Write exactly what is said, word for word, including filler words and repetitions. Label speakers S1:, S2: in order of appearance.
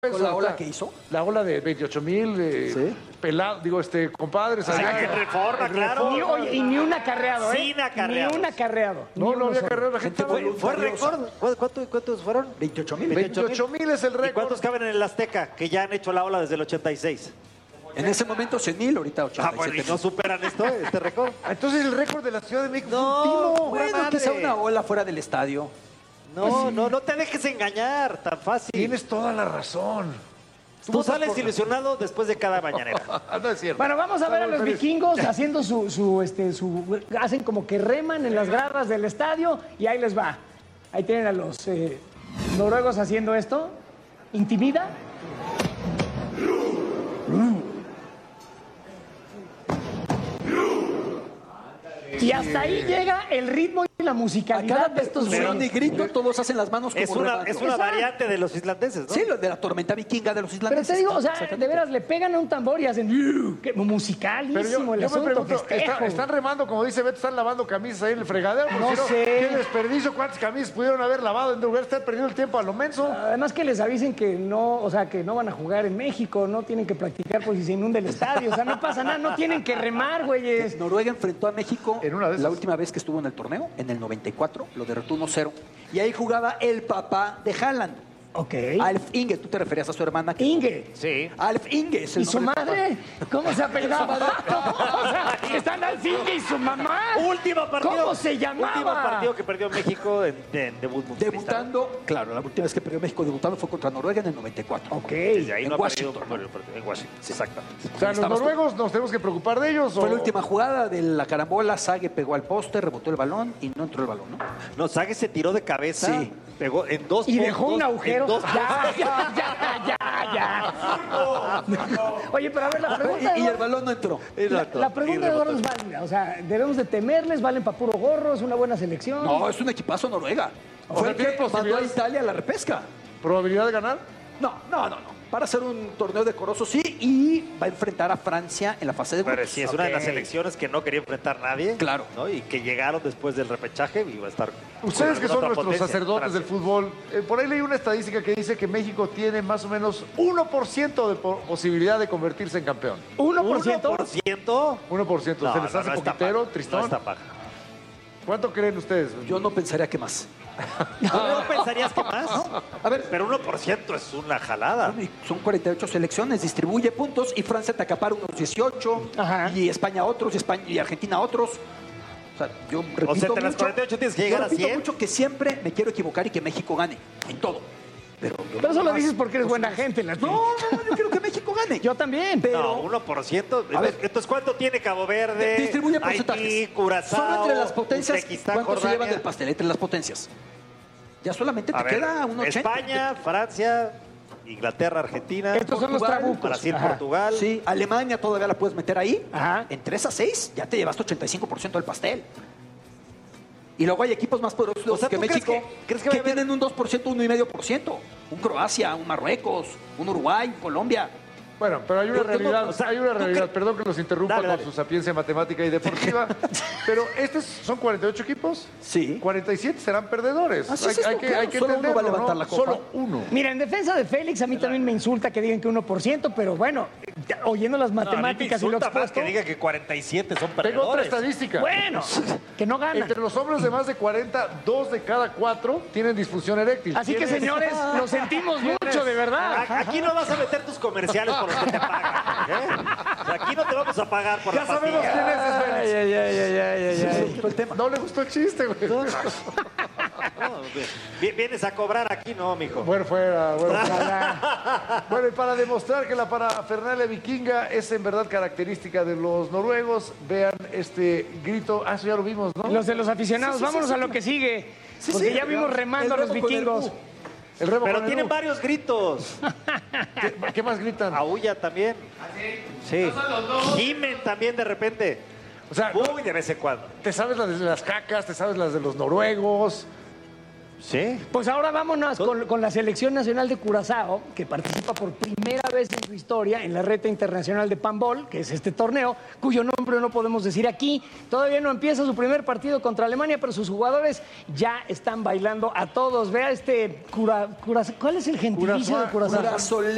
S1: ¿Con la ola que hizo?
S2: La ola de veintiocho mil, eh,
S1: ¿Sí?
S2: pelado, digo, este, compadres.
S3: Ah,
S2: allá.
S3: en Reforma, claro.
S4: Ni, oye, y ni un acarreado, ¿eh?
S3: Sin acarreados.
S4: Ni un acarreado.
S2: No,
S4: Ni
S2: no
S4: uno
S2: había
S4: solo.
S2: carrera, la gente
S1: Gente
S2: estaba-
S3: Fue récord. ¿Cu- ¿Cuánto- ¿Cuántos fueron?
S1: veintiocho mil.
S2: veintiocho mil es el
S3: ¿Y
S2: récord.
S3: cuántos caben en el Azteca? Que ya han hecho la ola desde el ochenta y seis.
S1: En ese momento cien mil, ahorita
S3: Ah,
S1: ochenta y
S3: bueno, ¿y
S1: siete
S3: no
S1: mil.
S3: superan esto, este récord?
S2: Entonces el récord de la Ciudad de México
S3: No,
S2: fue un timo.
S1: Bueno,
S3: madre.
S1: quizá una ola fuera del estadio.
S3: No, no, no te dejes engañar tan fácil.
S2: Tienes toda la razón.
S3: Tú sales ilusionado después de cada mañanera.
S2: No es cierto.
S4: Bueno, vamos a ver a los
S2: Saludos,
S4: vikingos haciendo su, su, este, su... Hacen como que reman en las gradas del estadio y ahí les va. Ahí tienen a los eh, noruegos haciendo esto. ¿Intimida? Y hasta ahí llega el ritmo y la
S1: A
S4: musicalidad
S1: cada
S4: de estos
S1: percusión y
S4: güeyes.
S1: grito, todos hacen las manos como
S3: Es una,
S1: rebando.
S3: es una
S4: Exacto.
S3: variante de los islandeses, ¿no?
S1: Sí, lo de la tormenta vikinga de los
S4: Pero
S1: islandeses.
S4: te digo, o sea,
S1: Exactamente.
S4: de veras, le pegan a un tambor y hacen... "Uh", que musicalísimo
S2: Pero yo,
S4: el
S2: yo me
S4: asunto,
S2: pregunto,
S4: festejo.
S2: ¿está- ¿están remando, como dice Beto, están lavando camisas ahí en el fregadero? Porque
S4: No
S2: si
S4: sé.
S2: ¿Qué desperdicio? ¿Cuántas camisas pudieron haber lavado en lugar de estar perdiendo el tiempo a lo menso?
S4: Además que les avisen que no, o sea, que no van a jugar en México, no tienen que practicar por si se inunda el estadio, o sea, no pasa nada, no tienen que remar, güeyes.
S1: Noruega enfrentó a México
S2: En una de esas.
S1: la última vez que estuvo en el torneo, en el noventa y cuatro, lo derrotó uno cero. Y ahí jugaba el papá de Haaland,
S4: Ok.
S1: Alf Inge. Tú te referías a su hermana. que-
S4: Inge.
S3: Sí.
S1: Alf Inge es el
S4: ¿Y su
S1: nombre del
S4: madre? ¿Cómo se apellidaba? O sea, están al Inge y su mamá.
S3: Último partido.
S4: ¿Cómo se llamaba?
S3: Último partido que perdió México en, en debut
S1: papá.
S3: mundialista.
S1: Debutando, claro, la última vez que perdió México debutando fue contra Noruega en el noventa y cuatro.
S4: Ok.
S3: Desde ahí
S1: en
S3: no ha perdido
S1: Washington,
S3: por el partido. En Washington, exactamente.
S2: O sea, ¿los
S1: Estabas tú.
S2: noruegos nos tenemos que preocupar de ellos?
S1: Fue
S2: o-
S1: la última jugada de la carambola, Sague pegó al poste, rebotó el balón y no entró el balón, ¿no?
S3: No, Sague se tiró de cabeza,
S1: Sí.
S3: pegó en dos
S4: Y
S3: po-
S4: dejó un
S3: dos-
S4: agujero.
S3: en dos-
S4: Ya, ya, ya, ya, ya. Oye, pero a ver, la pregunta...
S1: Y, y el balón no entró.
S4: La, la pregunta de Eduardo es válida, o sea, debemos de temerles, valen para puro gorro, es una buena selección.
S1: No, es un equipazo Noruega.
S2: O
S1: Fue
S2: sea,
S1: el que
S2: ¿tiene
S1: mandó a
S2: posibilidades?
S1: Italia a la repesca.
S2: ¿Probabilidad de ganar?
S1: No, no, no, no. Para hacer un torneo decoroso, sí, y va a enfrentar a Francia en la fase de
S3: Pero
S1: grupos.
S3: sí, es una de las
S4: Ok.
S3: selecciones que no quería enfrentar nadie.
S1: Claro.
S3: ¿no? Y que llegaron después del repechaje y va a estar.
S2: Ustedes
S3: con
S2: que son
S3: otra
S2: nuestros
S3: potencia,
S2: sacerdotes del
S3: Francia.
S2: fútbol, eh, por ahí leí una estadística que dice que México tiene más o menos uno por ciento de po- posibilidad de convertirse en campeón.
S4: ¿Uno por ciento?
S3: ¿uno por ciento?
S2: uno por ciento.
S3: No,
S2: ¿Se les
S3: no,
S2: hace
S3: no está
S2: poquitero,
S3: paja,
S2: tristón?
S3: No está paja.
S2: ¿Cuánto creen ustedes?
S1: Yo no pensaría que más.
S3: ¿No pensarías que más?
S1: A ver,
S3: Pero uno por ciento es una jalada.
S1: son cuarenta y ocho selecciones, distribuye puntos y Francia te acapara unos dieciocho,
S4: Ajá.
S1: y España otros, y, España, y Argentina otros. O sea, yo repito
S3: O sea, entre las
S1: mucho-
S3: cuarenta y ocho tienes que
S1: yo
S3: llegar a
S1: repito
S3: cien.
S1: mucho que siempre me quiero equivocar y que México gane en todo. Pero, yo
S4: Pero eso lo
S1: más-
S4: dices porque eres buena gente, la
S1: No, no, no, yo quiero que México gane.
S4: Yo también.
S1: Pero
S3: No, uno por ciento.
S1: A ver.
S3: Entonces, ¿cuánto tiene Cabo Verde?
S1: distribuye
S3: Haití,
S1: porcentajes.
S3: Curazao,
S1: Solo entre las potencias,
S3: Uzbekistán,
S1: ¿cuánto se
S3: Jordania?
S1: llevan del pastel? Entre las potencias. Ya solamente te
S3: A ver,
S1: queda un ochenta.
S3: España, Francia, Inglaterra, Argentina,
S4: Estos son los
S1: Portugal,
S4: trabucos.
S3: Brasil,
S4: Ajá.
S3: Portugal.
S1: Sí, Alemania todavía la puedes meter ahí.
S4: Ajá.
S1: En tres a seis ya te llevaste ochenta y cinco por ciento del pastel. Y luego hay equipos más poderosos
S3: O sea,
S1: que
S3: ¿tú crees
S1: México
S3: que- crees que va a haber-
S1: tienen un dos por ciento, uno coma cinco por ciento. Un Croacia, un Marruecos, un Uruguay, un Colombia.
S2: Bueno, pero hay una
S1: Yo- yo no-
S2: realidad,
S1: o sea,
S2: hay una
S1: ¿tú
S2: realidad,
S1: qué-
S2: perdón que los interrumpa
S3: Dale,
S2: con
S3: dale.
S2: su sapiencia matemática y deportiva, pero estos son cuarenta y ocho equipos,
S1: Sí.
S2: cuarenta y siete serán perdedores.
S1: Así
S2: hay,
S1: es esto,
S2: hay que,
S1: claro,
S2: hay que
S1: solo uno va a
S2: entenderlo,
S1: levantar
S2: ¿no?
S1: la copa.
S2: Solo uno.
S4: Mira, en defensa de Félix, a mí también me insulta que digan que uno por ciento, pero bueno, ya, oyendo las
S3: No, a mí me
S4: matemáticas y lo
S3: insulta más
S4: expuesto,
S3: que diga que cuarenta y siete son
S2: Tengo otra
S3: perdedores.
S2: estadística.
S4: bueno, que no ganan.
S2: Entre los hombres de más de cuarenta, dos de cada cuatro tienen disfunción eréctil.
S4: Así que,
S2: ¿Quiénes?
S4: señores, lo sentimos mucho, de verdad.
S3: A- Aquí no vas a meter tus comerciales por los que te pagan. ¿eh? O sea, aquí no te vamos a pagar por
S2: Ya
S3: la
S2: sabemos
S3: pastilla.
S2: quién es, es Félix.
S4: Ay, ay, ay, ay, ay, ay, ay.
S1: Todo el tema.
S2: No le gustó el chiste, güey.
S3: No, vi- vienes a cobrar aquí, no, mijo.
S2: Bueno, fuera, bueno, fuera. Bueno, y para demostrar que la parafernalia vikinga es en verdad característica de los noruegos, vean este grito. Ah, eso ya lo vimos, ¿no?
S4: Los de los aficionados,
S1: Sí, sí, sí,
S4: vámonos
S1: sí.
S4: a lo que sigue.
S1: Sí,
S4: Porque
S1: sí,
S4: ya vimos
S1: el
S4: remando a los
S1: remo con el
S4: vikingos.
S1: U.
S2: El remo
S3: Pero
S2: con el
S3: tienen
S2: U.
S3: varios gritos.
S2: ¿Qué, qué más gritan?
S3: Aúlla también. Sí. Gimen también de repente.
S2: O sea,
S3: Muy de vez en cuando.
S2: te sabes las de las cacas, te sabes las de los noruegos.
S3: Sí.
S4: Pues ahora vámonos con, con la Selección Nacional de Curazao, que participa por primera vez en su historia en la Reta Internacional de Panbol, que es este torneo, cuyo nombre no podemos decir aquí. Todavía no empieza su primer partido contra Alemania, pero sus jugadores ya están bailando a todos. Vea este cura, Curazao. ¿Cuál es el gentilicio de
S2: Curazao,
S4: Curazao?
S1: Curazolé.